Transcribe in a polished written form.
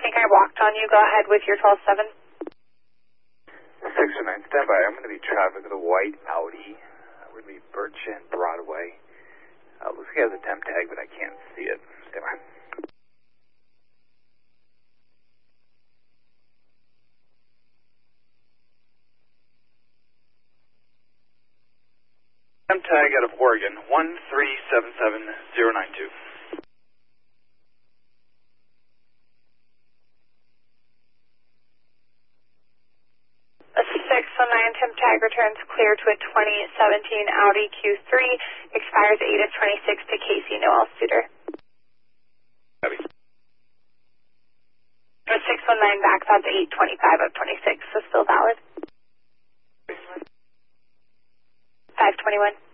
think I walked on you. Go ahead with your 12-7. 609, stand by. I'm going to be traffic with a white Audi. We're going to be Birch and Broadway. Looks like it has a temp tag, but I can't see it. Stand by. Temp tag out of Oregon, 1377092. A 619 temp tag returns clear to a 2017 Audi Q3, expires 8 of 26 to Casey Noel Suter. Copy. A 619 back, that's 825 of 26, so still valid. 521.